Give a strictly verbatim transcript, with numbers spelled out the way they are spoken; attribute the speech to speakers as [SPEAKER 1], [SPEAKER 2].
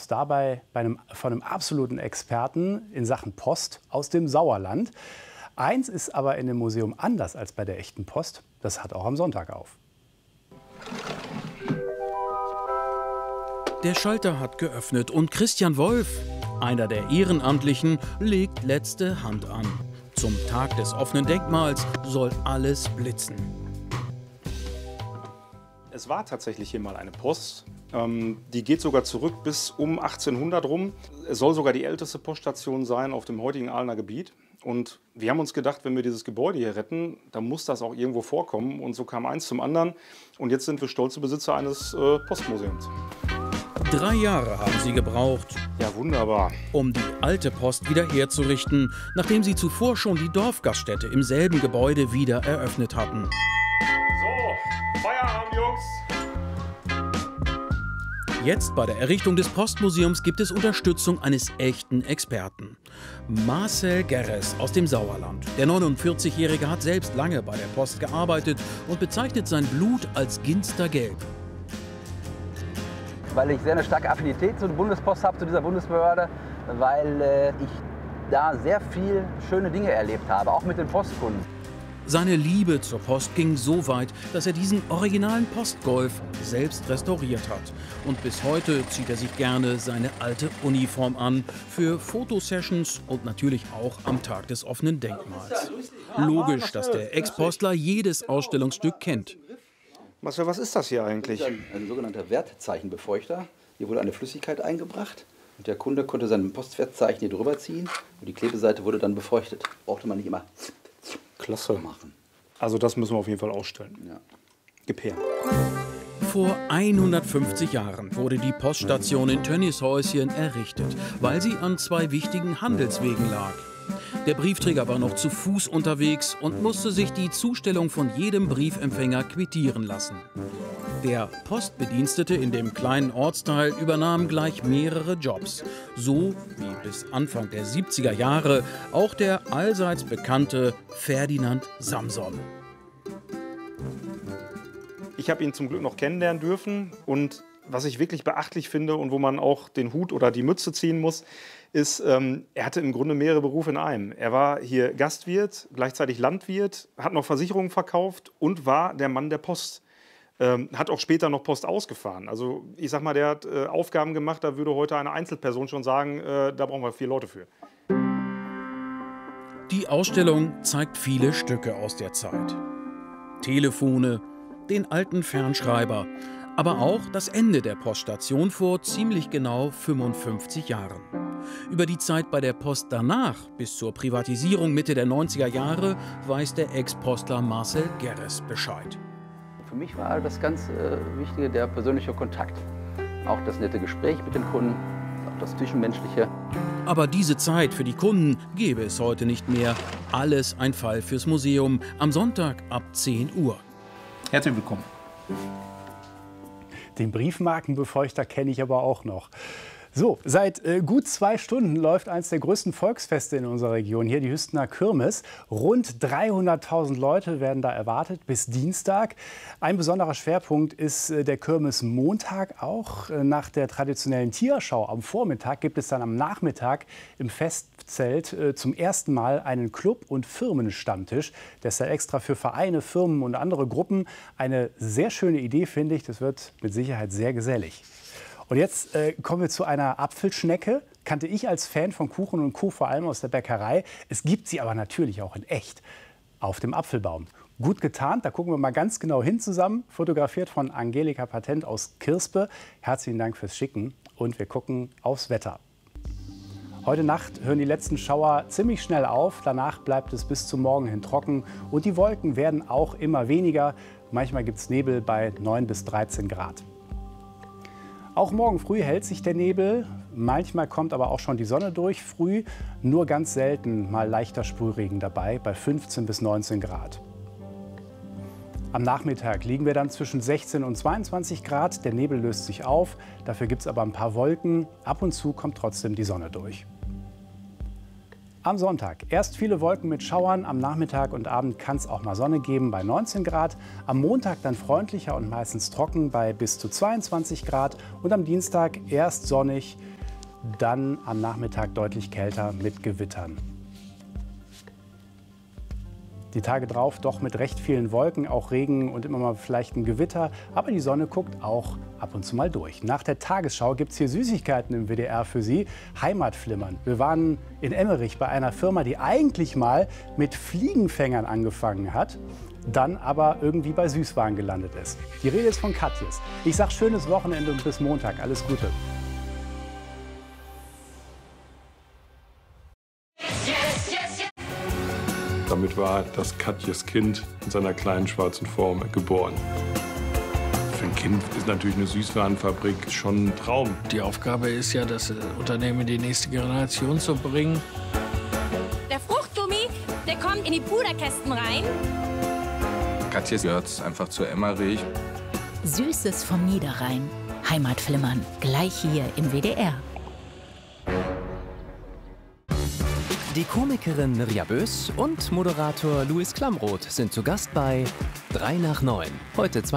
[SPEAKER 1] Post. Dabei bei einem, von einem absoluten Experten in Sachen Post aus dem Sauerland. Eins ist aber in dem Museum anders als bei der echten Post. Das hat auch am Sonntag auf.
[SPEAKER 2] Der Schalter hat geöffnet und Christian Wolf, einer der Ehrenamtlichen, legt letzte Hand an. Zum Tag des offenen Denkmals soll alles blitzen.
[SPEAKER 3] Es war tatsächlich hier mal eine Post. Ähm, die geht sogar zurück bis um achtzehnhundert rum. Es soll sogar die älteste Poststation sein auf dem heutigen Aalener Gebiet. Und wir haben uns gedacht, wenn wir dieses Gebäude hier retten, dann muss das auch irgendwo vorkommen. Und so kam eins zum anderen. Und jetzt sind wir stolze Besitzer eines äh, Postmuseums.
[SPEAKER 2] Drei Jahre haben sie gebraucht,
[SPEAKER 3] Ja, wunderbar.
[SPEAKER 2] um die alte Post wieder herzurichten, nachdem sie zuvor schon die Dorfgaststätte im selben Gebäude wieder eröffnet hatten.
[SPEAKER 3] So, Feierabend, Jungs!
[SPEAKER 2] Jetzt bei der Errichtung des Postmuseums gibt es Unterstützung eines echten Experten. Marcel Gerres aus dem Sauerland. Der neunundvierzigjährige hat selbst lange bei der Post gearbeitet und bezeichnet sein Blut als Ginstergelb.
[SPEAKER 4] Weil ich sehr eine starke Affinität zur Bundespost habe, zu dieser Bundesbehörde, weil äh, ich da sehr viel schöne Dinge erlebt habe, auch mit den Postkunden.
[SPEAKER 2] Seine Liebe zur Post ging so weit, dass er diesen originalen Postgolf selbst restauriert hat. Und bis heute zieht er sich gerne seine alte Uniform an für Fotosessions und natürlich auch am Tag des offenen Denkmals. Logisch, dass der Ex-Postler jedes Ausstellungsstück kennt.
[SPEAKER 3] Marcel, was ist das hier eigentlich?
[SPEAKER 4] Ein, ein sogenannter Wertzeichenbefeuchter. Hier wurde eine Flüssigkeit eingebracht und der Kunde konnte sein Postwertzeichen hier drüber ziehen und die Klebeseite wurde dann befeuchtet. Brauchte man nicht immer
[SPEAKER 3] Klasse
[SPEAKER 4] machen.
[SPEAKER 3] Also das müssen wir auf jeden Fall ausstellen.
[SPEAKER 4] Ja.
[SPEAKER 3] Gib her.
[SPEAKER 2] Vor hundertfünfzig Jahren wurde die Poststation in Tönnieshäuschen errichtet, weil sie an zwei wichtigen Handelswegen lag. Der Briefträger war noch zu Fuß unterwegs und musste sich die Zustellung von jedem Briefempfänger quittieren lassen. Der Postbedienstete in dem kleinen Ortsteil übernahm gleich mehrere Jobs. So wie bis Anfang der siebziger Jahre auch der allseits bekannte Ferdinand Samson.
[SPEAKER 3] Ich habe ihn zum Glück noch kennenlernen dürfen und was ich wirklich beachtlich finde und wo man auch den Hut oder die Mütze ziehen muss, ist, ähm, er hatte im Grunde mehrere Berufe in einem. Er war hier Gastwirt, gleichzeitig Landwirt, hat noch Versicherungen verkauft und war der Mann der Post. Ähm, hat auch später noch Post ausgefahren. Also ich sag mal, der hat äh, Aufgaben gemacht, da würde heute eine Einzelperson schon sagen, äh, da brauchen wir vier Leute für.
[SPEAKER 2] Die Ausstellung zeigt viele Stücke aus der Zeit. Telefone, den alten Fernschreiber, aber auch das Ende der Poststation vor ziemlich genau fünfundfünfzig Jahren. Über die Zeit bei der Post danach, bis zur Privatisierung Mitte der neunziger Jahre, weiß der Ex-Postler Marcel Gerres Bescheid.
[SPEAKER 4] Für mich war das ganz äh, Wichtige der persönliche Kontakt. Auch das nette Gespräch mit dem Kunden, auch das Zwischenmenschliche.
[SPEAKER 2] Aber diese Zeit für die Kunden gäbe es heute nicht mehr. Alles ein Fall fürs Museum. Am Sonntag ab zehn Uhr.
[SPEAKER 3] Herzlich willkommen.
[SPEAKER 1] Den Briefmarkenbefeuchter kenne ich aber auch noch. So, seit äh, gut zwei Stunden läuft eines der größten Volksfeste in unserer Region hier, die Hüstener Kirmes. Rund dreihunderttausend Leute werden da erwartet bis Dienstag. Ein besonderer Schwerpunkt ist äh, der Kirmesmontag auch. Äh, nach der traditionellen Tierschau am Vormittag gibt es dann am Nachmittag im Festzelt äh, zum ersten Mal einen Club- und Firmenstammtisch. Der ist ja extra für Vereine, Firmen und andere Gruppen. Eine sehr schöne Idee, finde ich. Das wird mit Sicherheit sehr gesellig. Und jetzt äh, kommen wir zu einer Apfelschnecke. Kannte ich als Fan von Kuchen und Kuh vor allem aus der Bäckerei. Es gibt sie aber natürlich auch in echt auf dem Apfelbaum. Gut getarnt, da gucken wir mal ganz genau hin zusammen. Fotografiert von Angelika Patent aus Kirspe. Herzlichen Dank fürs Schicken und wir gucken aufs Wetter. Heute Nacht hören die letzten Schauer ziemlich schnell auf. Danach bleibt es bis zum Morgen hin trocken. Und die Wolken werden auch immer weniger. Manchmal gibt es Nebel bei neun bis dreizehn Grad. Auch morgen früh hält sich der Nebel. Manchmal kommt aber auch schon die Sonne durch früh. Nur ganz selten mal leichter Sprühregen dabei bei fünfzehn bis neunzehn Grad. Am Nachmittag liegen wir dann zwischen sechzehn und zweiundzwanzig Grad. Der Nebel löst sich auf. Dafür gibt es aber ein paar Wolken. Ab und zu kommt trotzdem die Sonne durch. Am Sonntag erst viele Wolken mit Schauern, am Nachmittag und Abend kann es auch mal Sonne geben bei neunzehn Grad. Am Montag dann freundlicher und meistens trocken bei bis zu zweiundzwanzig Grad und am Dienstag erst sonnig, dann am Nachmittag deutlich kälter mit Gewittern. Die Tage drauf doch mit recht vielen Wolken, auch Regen und immer mal vielleicht ein Gewitter. Aber die Sonne guckt auch ab und zu mal durch. Nach der Tagesschau gibt es hier Süßigkeiten im W D R für Sie. Heimatflimmern. Wir waren in Emmerich bei einer Firma, die eigentlich mal mit Fliegenfängern angefangen hat, dann aber irgendwie bei Süßwaren gelandet ist. Die Rede ist von Katjes. Ich sage schönes Wochenende und bis Montag. Alles Gute.
[SPEAKER 5] Damit war das Katjes Kind in seiner kleinen schwarzen Form geboren. Für ein Kind ist natürlich eine Süßwarenfabrik schon ein Traum.
[SPEAKER 6] Die Aufgabe ist ja, das Unternehmen in die nächste Generation zu bringen.
[SPEAKER 7] Der Fruchtgummi, der kommt in die Puderkästen rein.
[SPEAKER 8] Katjes gehört einfach zu Emmerich.
[SPEAKER 9] Süßes vom Niederrhein. Heimatflimmern. Gleich hier im W D R.
[SPEAKER 10] Die Komikerin Mirja Bös und Moderator Louis Klamroth sind zu Gast bei drei nach neun. Heute